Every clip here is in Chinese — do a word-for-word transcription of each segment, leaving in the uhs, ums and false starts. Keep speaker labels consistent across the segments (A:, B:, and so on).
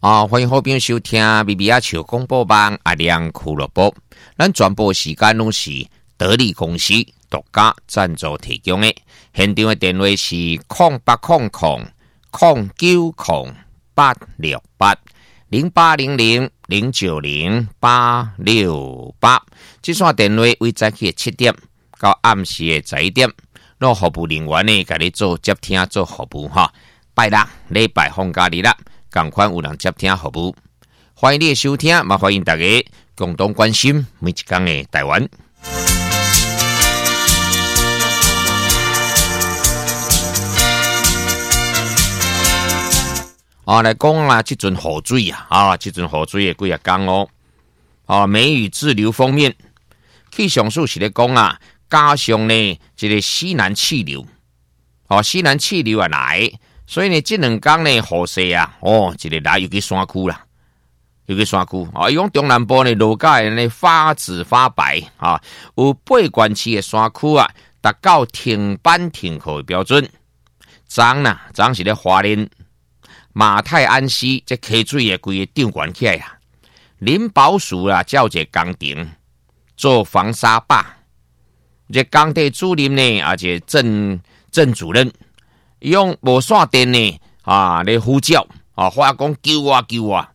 A: 啊，欢迎好朋友收听 B B 阿球广播网阿亮俱乐部。咱转播时间拢是得力公司独家赞助提供的。现场的电话是零八零零零九零八六八零八零零零九零八六八。这线电话为早起的七点到暗时的十一点，让服务人员呢，给你做接听做服务哈。拜六礼拜放假日啦。赶快有人接听服务，欢迎你的收听，也欢迎大家共同关心每一天的台湾。啊，来讲啊，这阵雨水啊，啊，这阵雨水的几日讲哦，啊，梅雨滞留封面，气象署是咧讲啊，加上呢，这个西南气流，哦、啊，西南气流啊来。所以呢，这两天呢，雨势啊，哦，一个来又去山区啦，又去山区啊。伊讲中南部呢，落盖呢发紫发白啊，有八县市的山区啊，达到停班停课的标准。昨呐，昨是咧花莲马太安溪这溪水的规个涨悬起来啊。林保署啊，叫一个工程做防沙坝，这工地主任呢，而且郑郑主任。用无线电呢啊来呼叫啊，话讲救我救我，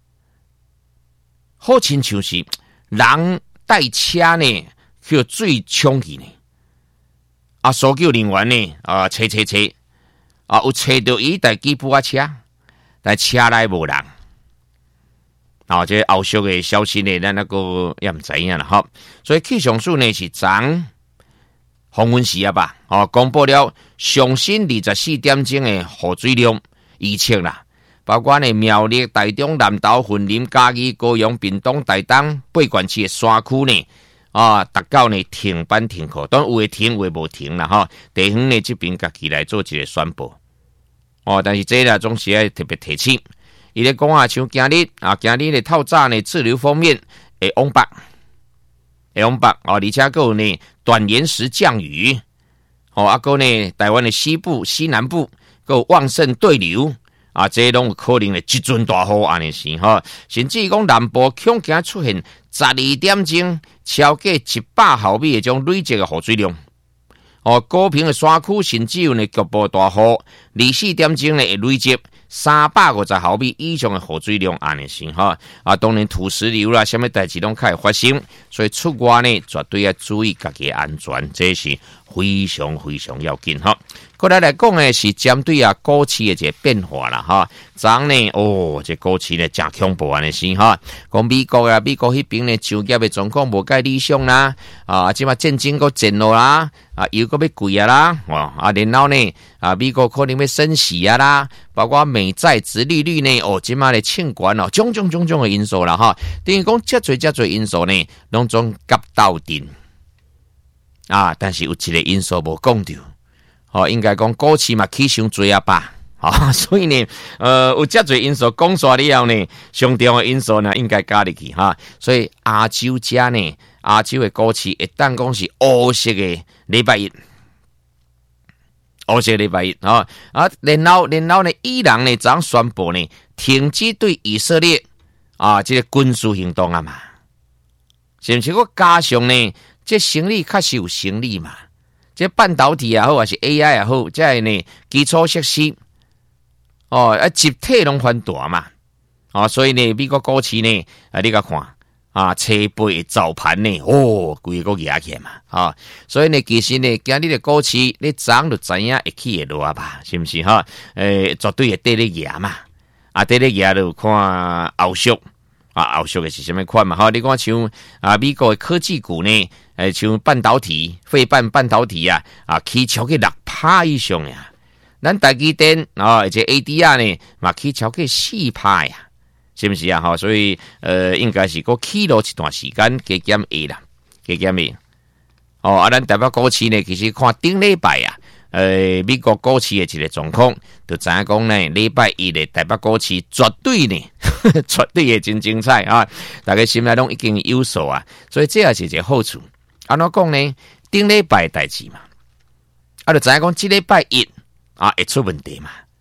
A: 好亲像是人带车呢去水冲去呢，啊，搜救人员呢啊，找找找啊，有找到一台吉普车，但车内无人，啊，这后续的消息呢，咱那个也唔知影啦，哈，所以气象署呢是昨黄昏时啊吧，哦，公布了上新二十四点钟的雨水量预测啦，包括呢苗栗、台中、南投、云林、嘉义、高雄、屏东、台东八县市的山区呢，啊，达到呢停班停课，当然有的停，有的无停啦，哈。地方呢这边家己来做一个宣布，哦，但是这啦总是要特别提醒，伊咧讲啊，像今日啊，今日的透早呢滞留锋面会往北。往北哦，而且还有呢短延时降雨，哦，啊个呢台湾的西部、西南部有旺盛对流啊，这拢有可能的一阵大雨安尼是哈，甚至讲南部恐惊出现十二点钟超过一百毫米的种累积的雨水量，哦，高屏的山区甚至有呢局部大雨，二四点钟呢会累积三百五十毫米以上的雨水量，安尼是哈啊，当然土石流啦，什么代志拢开始发生，所以出外呢绝对要注意家己的安全，这是非常非常要紧哈。过来来讲呢，是针对啊股市的这个变化啦哈。昨呢哦，这股市呢真恐怖安尼是哈，讲美国啊，美国迄边呢就业的状况无介理想啦，啊，即嘛战争个战落啦，啊，油个要贵啊啦，哦啊，然后呢啊，美国可能要升息啊啦，包括美债殖利率呢，哦，即嘛咧清悬哦，种种种种的因素啦哈。等于讲遮侪遮侪因素呢，拢总夹斗阵啊，但是有一个因素无讲到。哦，应该讲股市嘛起伤侪啊吧，啊，所以呢，呃，有遮侪因素讲煞了后呢，上重要的因素呢应该加入去哈。所以亚洲遮呢，亚洲的股市一旦讲是乌色的礼拜一，乌色礼拜一啊啊，然后然后呢，伊朗呢昨宣布呢停止对以色列啊这个军事行动啊嘛，是不是？我加上呢，这生理确实有生理嘛。这半导体也好，还是 A I 也好，这呢基础设施哦，啊集体拢翻大嘛，啊，所以呢，美国股市呢，啊，你甲看啊，车背早盘呢，哦，规个压起嘛，啊，所以呢，其实呢，今日的股市你涨就知影会起会落啊吧，是不是哈？诶、欸，绝对会跌咧压嘛，啊，跌咧压就看后续。啊，后续的是什么款嘛？哈，你看像啊，美国的科技股呢，诶，像半导体、费半半导体啊，啊，起超过六趴以上呀。咱台积电啊，而且 A D R 呢，嘛起超过四趴呀，是不是啊？哈，所以呃，应该是个起落一段时间加减下啦，加减下。哦，啊，咱台北股市呢，其实看顶礼拜啊。呃，美国股市的一个状况，就知影讲呢，礼拜一的台北股市绝对呢，绝对会真精彩啊！大家心内拢已经有数啊，所以这也是一个好处。安怎讲呢？顶礼拜代志嘛，啊，就知影讲这礼拜一啊会出问题嘛，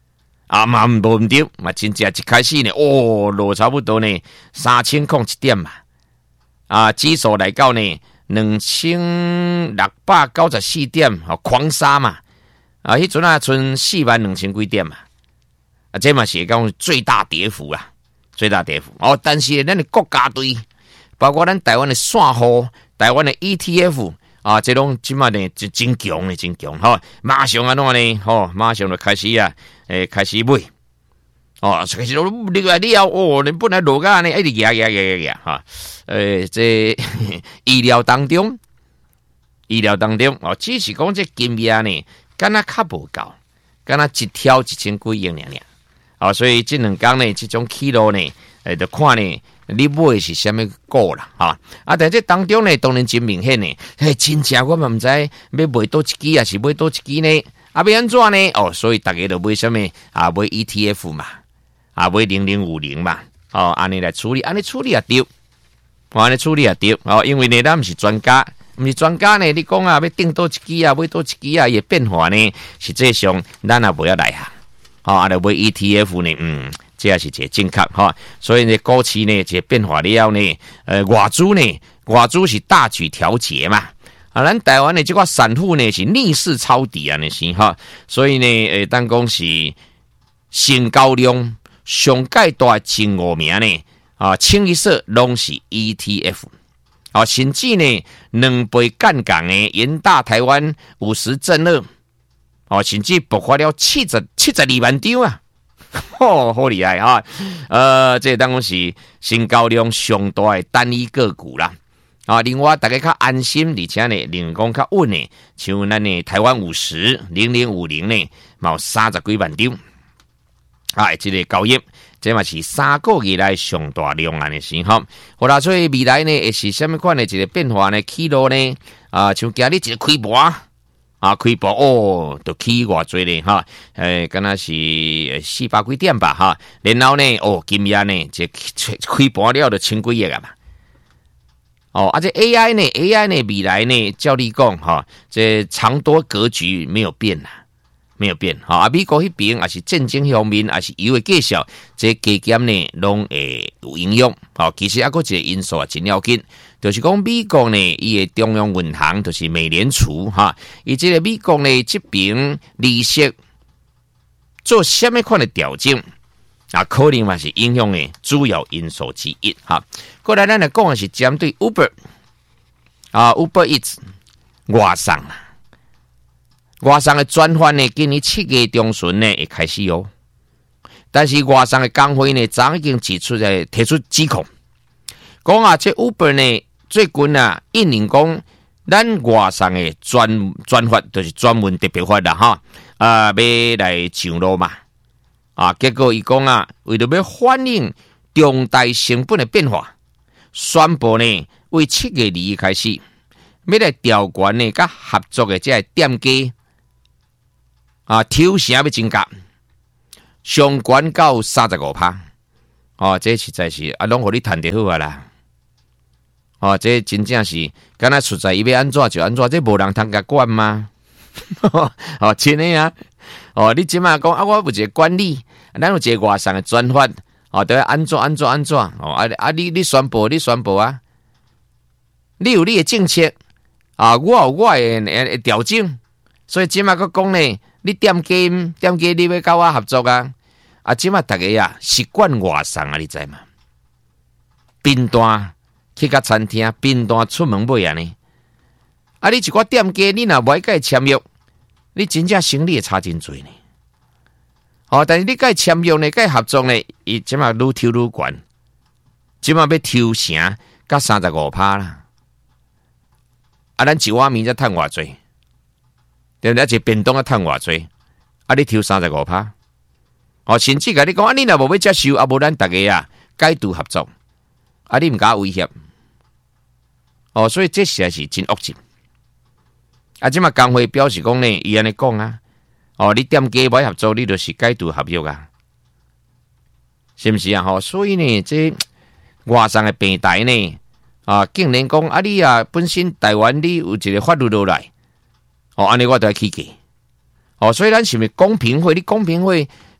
A: 啊嘛无唔对，嘛真正一开始呢，哦落差不多呢三千空一点嘛，啊指数来到呢两千六百九十四点，哦狂杀嘛，啊迄阵啊剩四万两千几点嘛，啊这嘛是讲最大跌幅啦，最大跌幅哦。但是咱的国家队，包括咱台湾的散户、台湾的 E T F 啊，这种即嘛呢就真强的，真强吼，马上安怎呢？吼，马上就开始啊。诶，开始买哦，开始你个你要哦，你本来落价呢，一直压压压压压哈。诶，这意料当中，意料当中哦，只是讲这金额呢，敢若较无够，敢若一条一千几亿尔尔。哦，所以这两天呢，这种起落呢，诶，就看呢，你买是虾米股啦，哈啊！但这当中呢，当然真明显呢，嘿，真正我嘛唔知要买多一支，还是买多一支呢？啊，要安怎呢？哦，所以大家就买什么啊？买 E T F 嘛，啊，买零零五零嘛，哦，安尼来处理，安尼处理也对，安尼处理也对，哦，因为呢，咱唔是专家，唔是专家呢，你讲啊，要定多一支啊，买多一支啊，也变化呢，实际上咱也不要来啊，哦，啊，来买 E T F 呢，嗯，这也是一个正确哈，所以呢，股市呢，这变化了呢，呃，外资呢，外资是大举调节嘛。啊，咱台湾的这个散户呢是逆势抄底啊，那是哈，所以呢，诶，当讲是成交量上界大前五名呢，啊，清一色拢是 E T F， 啊，甚至呢，两倍干港的元大台湾五十正二，哦，甚至爆发了七十七十二万张啊，哦，好厉害哈，呃，这当讲是成交量上大的单一个股啦。啊，另外大家较安心，而且呢，人工较稳呢，像咱呢台湾五十零零五零呢，毛三十几万张，啊，这个交易，这嘛是三个月来上大量安尼是哈。好啦，所以未来呢，会是什么款的一个变化呢？起落呢？啊，像今日一个开盘啊，开盘哦，就起偌济呢哈，诶，敢若是四百几点吧哈。然后呢，哦，今日呢，这开盘了就千几亿啊嘛。哦，而、啊、且 A I 呢 ，A I 呢，未来呢，照你讲哈，这长多格局没有变啦，没有变。哈、啊，美国那边也是战争方面，也是有的介绍，这基金呢，拢会有影响。好、哦，其实还有一个因素啊，真要紧，就是讲美国呢，伊的中央银行就是美联储哈，以这个美国呢这边利息做什么款的调整？啊，可能嘛是影响的主要因素之一哈。过来，咱来讲的是针对 Uber 啊 ，Uber Eats 外送啦，外送的专案呢，今年七月中旬呢会开始哦。但是外送的工会呢，早已经指出来提出指控，讲啊，这 Uber 呢最近啊，印尼讲咱外送的专专法就是专门特别法啦哈，啊，要来上路嘛。啊，结果伊讲啊，为了要反映重大成本的变化，宣布呢，为七月二日开始，要来调悬呢，甲合作的这个店家啊，抽成要增加，上悬到三十五趴。哦，这实在是啊，拢互你谈得好啊啦。哦，这真正是，敢若出在伊要安怎就安怎，这无人通甲管吗？哦，真的啊。哦，你即马讲啊，我有一个管理，咱有一个外送的专法，哦，都要安怎安怎安怎，哦啊啊，你你宣布，你宣布啊，你有你的政策啊，我有我的调整，所以即马个讲呢，你店家店家你要跟我合作啊，啊，即马大家啊习惯外送啊，你知嘛？边端去甲餐厅，边端出门买啊呢，啊，你一个店家你若袂甲签约。你真正生意会差真多呢，哦！但是你甲签约呢，甲合作呢，伊即马愈抽愈悬，即马要抽成甲三十五趴啦。啊，咱一碗面才趁偌济，对不对？一个便当啊趁偌济，啊，你抽三十五趴，哦，甚至甲你讲啊，你若无要接受，啊，无咱大家啊，解除合作，啊，你毋敢威胁，哦，所以这实在是真恶心。啊！即马工会表示讲呢，伊安尼讲啊，哦，你店家买合作，你就是解除合约啊，是毋是啊？吼，所以呢，这外送的平台呢，啊，竟然讲啊，你啊本身台湾你有一个法律落来，哦，安尼我都要起价，哦，所以咱是咪公平会？你公平会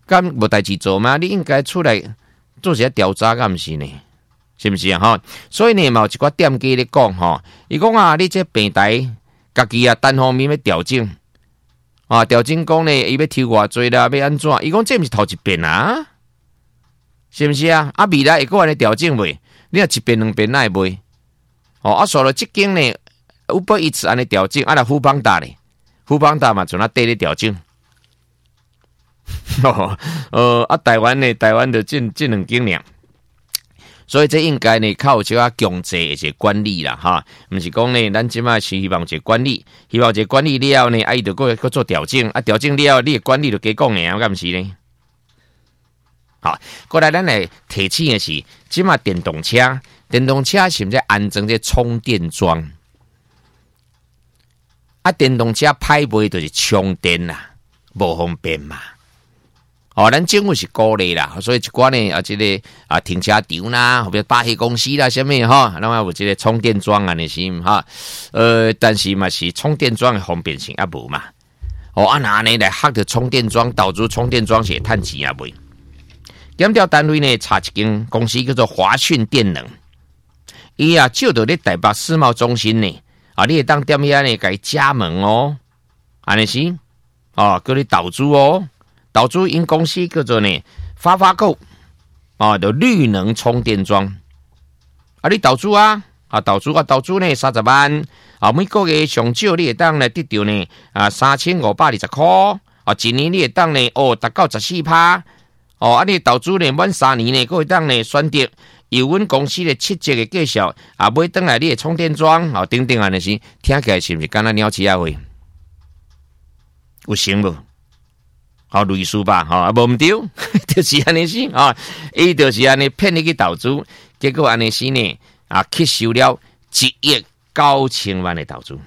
A: 敢无代志做吗？你应该出来做一下调查，敢毋是呢？是毋是啊？吼，所以呢，嘛有一寡店家咧讲吼，伊讲啊，你这平台家己啊单方面要调整啊，调整讲呢，伊要抽偌济啦，要安怎？伊讲这毋是头一遍啊，是毋是啊？啊，未来会个安尼调整袂？你若一遍两遍那会袂？哦，啊，所了即间呢，有不一次安尼调整，啊，来富邦达咧，富邦达嘛，从那底咧调整。哦，呃，啊，台湾呢，台湾的这这两间俩，所以这应该呢靠这个强制一些管理啦，哈，毋是讲呢，咱即马是希望一个管理，希望一个管理了后呢，啊，伊就过过做调整，啊，调整了后，你的管理就加讲尔，敢毋是呢？好，过来咱来提醒的是，即马电动车，电动车是毋是安装这充电桩？啊，电动车歹卖就是充电啦，无方便嘛。哦，咱政府是鼓励啦，所以一寡呢啊，这个啊停车场啦，或者巴士公司啦，什么哈，那么有这个充电桩啊，那是哈，呃，但是嘛是充电桩的方便性啊无嘛。哦，啊哪呢来黑的充电桩，导致充电桩是趁钱啊袂。检调单位呢查一间公司叫做华讯电能，伊啊就到咧台北世贸中心呢，啊你会当踮遐呢甲伊加盟哦，安尼是，哦，叫你投资哦。投资因公司叫做呢发发购啊，就绿能充电桩啊，你投资啊啊，投资啊投资呢三十万啊，每个月上少你会当呢得到呢啊三千五百二十块啊，一年你会当呢哦达到十四趴哦，啊你投资呢满三年呢，个会当呢选择由阮公司的七折的介绍啊，买登来你的充电桩啊，等等啊那是听起来是不是敢若鸟鼠仔话？有成无？好类似吧，哈、啊，无毋对，就是安尼是啊，伊就是安尼骗你去投资，结果安尼是呢啊，吸收了一亿九千万的投资，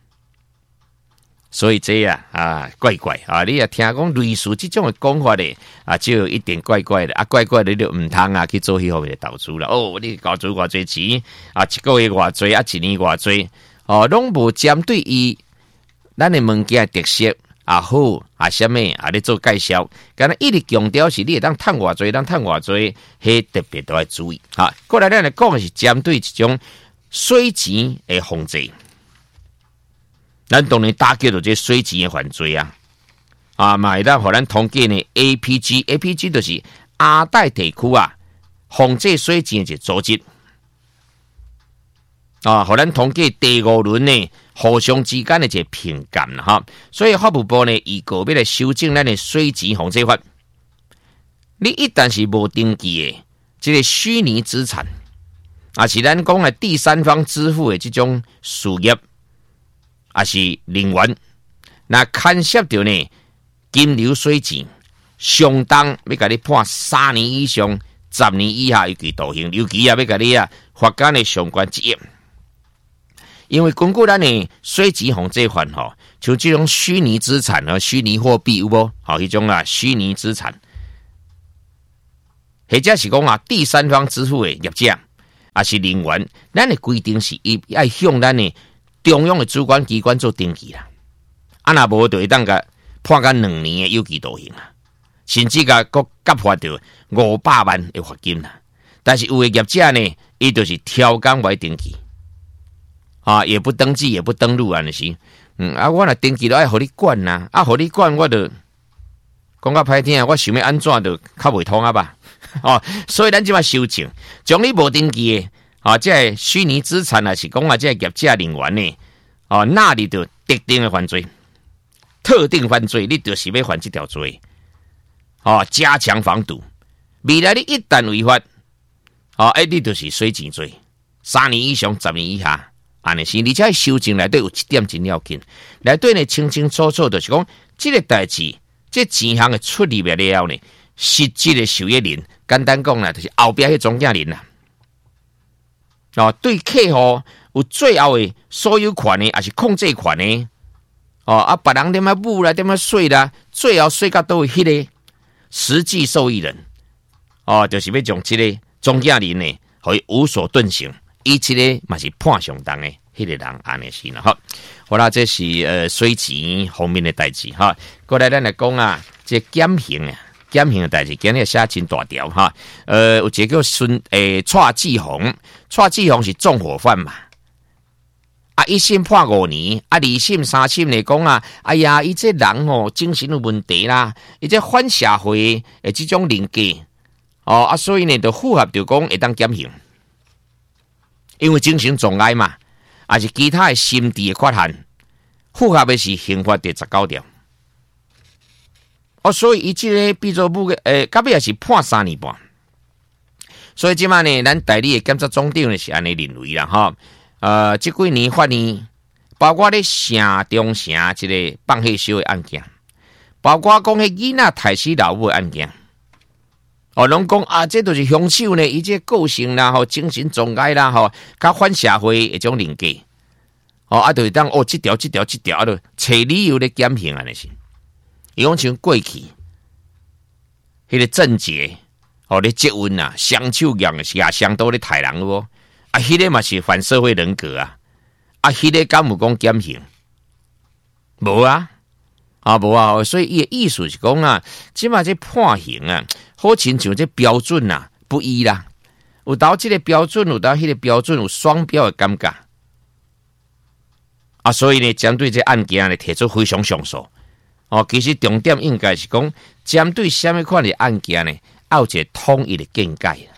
A: 所以这啊啊怪怪啊，你也听讲类似这种的讲法咧啊，就有一点怪怪的啊，怪怪的你就唔通啊去做迄方面的投资啦。哦，你投资偌济钱啊，一个月偌济啊，一年偌济哦，拢无针对伊咱的物件特色。啊好啊，什么啊？你做介绍，敢若一直强调是你会当趁偌济，当趁偌济，迄特别都要注意。哈，过来咱来讲的是针对一种洗钱的防治，咱当然打击到这洗钱的犯罪啊！啊，嘛会当互咱统计呢 A P G，A P G 就是亚太地区啊，防治洗钱的一个组织啊，互咱统计第五轮呢。互相之间的一个评鉴啦，哈，所以法务部呢，伊个别来修正咱的洗钱防治法。你一旦是无登记的，这个虚拟资产，啊是咱讲的第三方支付的这种事业，啊是人员，那牵涉到呢金流洗钱，相当要甲你判三年以上、十年以下有期徒刑，尤其啊要甲你啊罚款的相关职业。因为根据咱的洗钱防治法吼，就这种虚拟资产和虚拟货币有无？好，迄种啊虚拟资产，或者是讲啊第三方支付的业者，也是人员，咱的规定是伊要向咱的中央的主管机关做登记啦。啊，若无就会当个判甲两年的有期徒刑啊，甚至个国甲罚到五百万的罚金啦。但是有的业者呢，伊就是挑工来登记。啊，也不登记，也不登录啊，那是，嗯啊，我若登记了，爱互你管呐，啊，互你管，我就讲较歹听，我想要安怎就较袂通啊吧，哦，所以咱即马修正，将你无登记的，啊，即个虚拟资产啊，是讲啊，即个业者人员呢，哦，纳入到特定的犯罪，特定犯罪，你就是要犯这条罪，哦，加强防堵，未来你一旦违法，哦，哎，你就是洗钱罪，三年以上，十年以下。安尼是，而且修正内底有一点真要紧，内底呢清清楚楚，就是讲这个代志，这钱项的出入了后呢，实际的受益人，简单讲啦，就是后边迄中间人啦。哦，对客户有最后的所有权呢，还是控制权呢？哦，啊，别人点么补啦，点么税啦，最后税到都会迄个实际受益人。哦，就是要将这个中间人呢，可以无所遁形。伊即个嘛是判相当的，迄个人安尼是啦，哈。好啦，这是呃洗钱方面的代志哈。过来咱来讲啊，这减刑啊， 减刑的代志，今日写真大条哈。呃，有一个叫孙诶，蔡志宏，蔡志宏是纵火犯嘛。啊，一审判五年，啊，二审、三审来讲啊，哎呀，伊这人哦，精神有问题啦，伊这反社会诶，这种人格哦，啊，所以呢，就符合就讲会当减刑，因为精神障碍嘛，啊是其他的心智的缺陷，符合的是刑法第十九条。哦，所以伊这个比作母嘅诶，到尾也是判三年半。所以即摆呢，咱代理的检察总长呢是安尼认为啦，哈。呃，这几年发呢，包括咧城中城这个放火烧的案件，包括讲迄囡仔杀死老母的案件，哦，拢讲啊，这都是凶手呢，伊这个性啦，吼，精神障碍啦，吼，较反社会一种人格，哦，啊，就是当哦，这条、这条、这条，啊，就找理由咧减刑安尼是，伊讲像过去，迄个郑捷，哦，咧接吻啊，双手扬是啊，双刀咧杀人咯。啊，迄个嘛是反社会人格啊！啊，迄个敢有讲减刑？无啊，啊无啊，所以伊的意思是讲啊，即马这判刑啊，好亲像这标准啊不一啦，有到这个标准，有到迄个标准，有双标的感觉啊，所以呢，针对这案件呢，提出非常上诉。哦，其实重点应该是讲，针对什么款的案件呢，要有一个统一的见解。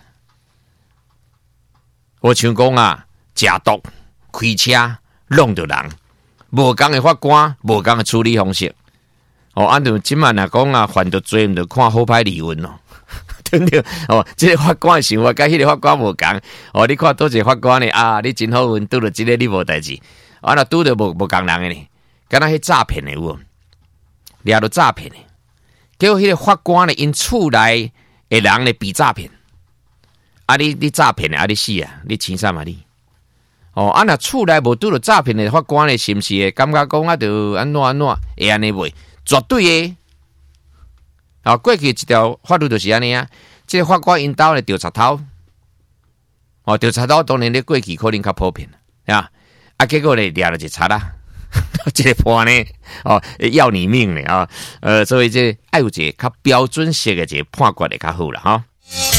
A: 我像讲啊，食毒、开车、弄到人，无共的法官，无共的处理方式。哦，按照即晚来讲啊，犯到罪，毋就看好歹离婚咯，对不对？哦，这个法官的想法甲迄个法官无共。哦，你看多一个法官呢啊，你真好运，拄到即个你无代志，啊，若拄到无无共人的呢，敢若迄诈骗的有，掠到诈骗的，结果迄个法官呢，因厝内的人呢被诈骗。啊你！你诈骗啊！你死啊！你青啥嘛你？哦，啊那厝内无拄到诈骗的法官咧，是毋是会感觉讲啊，就安怎安怎会安尼袂？绝对诶！啊，过去一条法律就是安尼啊，即、這個法官因兜咧调查头，哦，调查头当然咧过去可能较普遍啊，啊结果咧抓了一查啦，即个判呢，哦要你命咧啊！呃，所以这爱有一个较标准式的一个判决会较好啦，哈。